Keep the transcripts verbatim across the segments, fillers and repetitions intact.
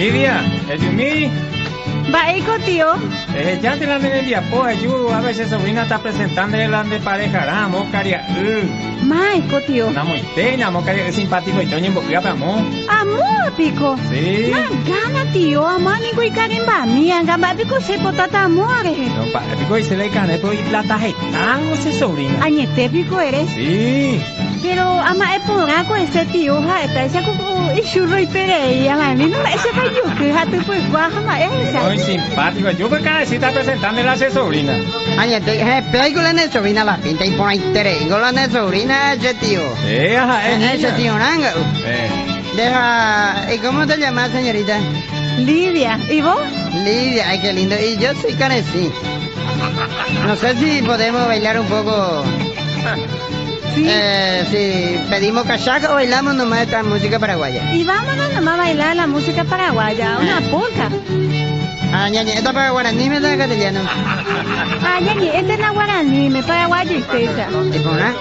Lidia, ¿es Yumi? Baico, tío. Eh, ya te la de día, pues, yo a veces sobrina está presentando el de pareja, ramo, caria, uh. Maico, tío. Una muy teña, amo, caria, es simpático y toño en boquilla, amor. Amor, pico. Sí. Na gana, tío, amor, ni kui karimba, mía, gamba, pico, se potata amores. No, pa, pico, y se le cane, pero y plata, tango, se sobrina. Añete, pico, eres. Sí. Pero, ama, es por algo ese tío, ja, está ese cuco, y churro y perey, ama, ni no, ese fallo, que ja, te pues, guajama, esa. Muy simpático, yo por cada vez está presentando la sobrina. Añete, eh, pego la sobrina la pinta y por ahí terego la sobrina ese tío. Eh, ajá, eh. Ese tío Nanga. Eh. Deja, ¿y cómo te llamas, señorita? Lidia, ¿y vos? Lidia, ay, qué lindo. Y yo soy Canecí. No sé si podemos bailar un poco. Sí. Eh, si pedimos cachaca o bailamos nomás esta música paraguaya. Y vámonos nomás a bailar la música paraguaya, una polka. Ah, ñaña, ¿esta para guaraní me da castellano? Ah, ñañi, esta es la guaraní, me paraguaya y esa. ¿Y por nada?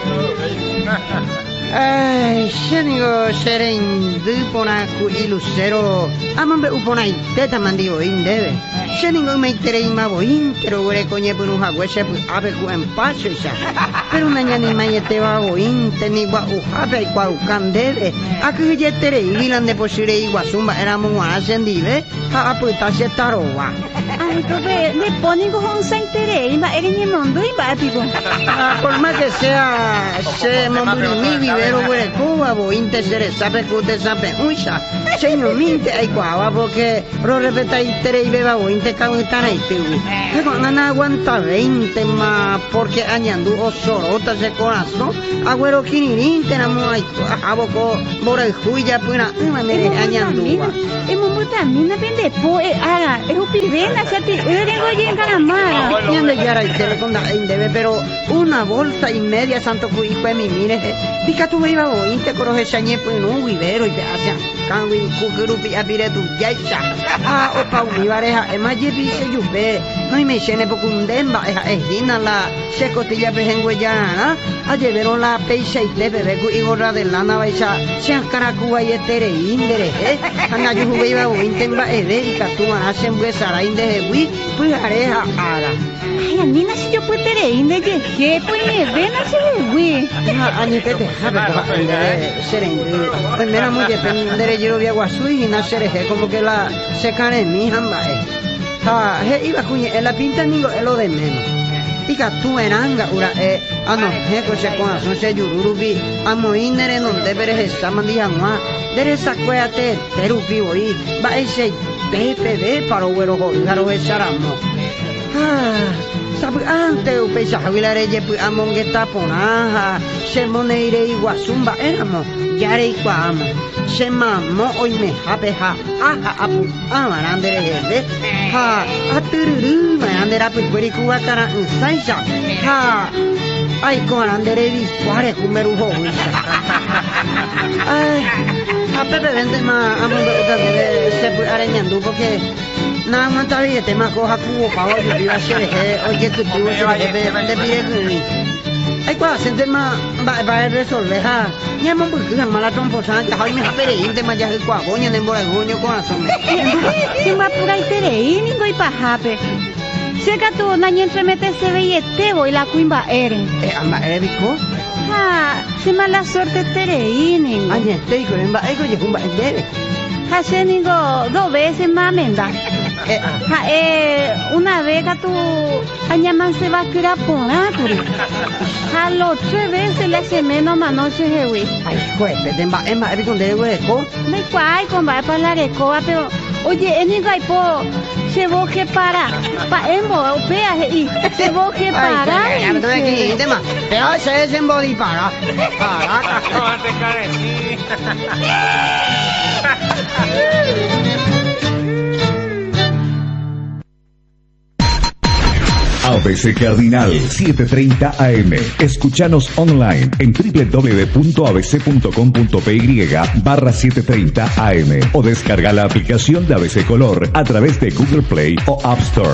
Ay, yo digo, serendu pona ku ilusero, amambe upona iteta mandigo indebe. Yo digo, me interé ma boin, pero gore coñe por un jagüese pues abe ku empacho isa. Pero una ñani mayete va boin, teni gua ujabe y gua ukandebe. Aku yetere y vilan de posire y guasumba era muana sendive, ha aputa se tarowa. Ay, tope, le ponen con un saintere, y va en el mundo y va, tipo. Ah, por más que sea, se mombrimi vivero güere cuba, boin te sere sabe ku te sabe unsa. Señor minte ay guava porque ro repeta itere y beba boin te cago tan ahí piwi. Pero nana aguanta veinte más porque añandu osorota ese corazón. Agüero kinirin tenamos ahí aboko bora y juya puna manere añandu. Hemos también depende po haga, es un pibena, se te erengo y en calamara. Ñande yara y tele con da indebe pero una bolsa y media santo cu hijo de mi mire. Pica tu iba boin te coroje chañe pues no vivero y te hace cangui cucurupi apire tu yacha. Ah, o pa univareja, ema yebi se yupe. No y me chene pocundemba, es dina la se cotilla pejengue ya, a llevaron la peixa y te bebé cu y gorra de lana baixa, se ancaracuba y etere indere, eh. Anda yo jugué iba boin temba edérica tu hacen huesara inde hui, pues areja ara. Ay, Anina, si yo puedo tener inde que pues me ven a ser güey. Ah, añete te jabe ko inde serende. Primera muy depende yo via guasui y na sereje como que la se cane mi hamba eh. Ha, he iba cuñe en la pinta ningo lo de menos. Ika tu enanga ura eh ano he ko se con asun se yururubi amo inere non debere esta mandia ngwa dere sakwea te terupi oi ba ese pepe para güero garo esaramo. Ah, sabe ante o peixa huilare je pu among eta pona se moneire iguasumba éramos yare iguamo se mamo hoy me habe ha aha apu amarandere hede ha atururu marandera pu kweri kuwa kara insaisa ha ai ko arandere di kware kumeru ho ai a pepe vende ma among eta se pu areñandu porque na aguanta bien te más coja cubo para hoy y va a ser oye que tú se de de pide ay cuál se tema va va a resolver ha ya me busco la mala tromposa ya hoy me espere y te más ya el cuagoño de boragoño corazón sin va por ahí tere ni voy pa jape seca tu na entre mete se ve y te voy la cuimba eren eh ama ebico ah se mala suerte tere ni ay estoy con en va ego je un va debe hace nigo dos veces más menda. Eh, ha, eh, una vez que tu añaman se va a quedar por aturi. A los tres veces le hace menos manoche hewi. Ay, pues, te va en va con de hueco. Me cuai con va para la recoba, pero oye, en nigo hay po se boque para pa embo o pea y se boque para. Ay, ya me tengo que ir tema. Pero se es en body para. Para. A B C Cardinal setecientos treinta A M. Escúchanos online en w w w punto a b c punto com punto p y barra setecientos treinta A M o descarga la aplicación de A B C Color a través de Google Play o App Store.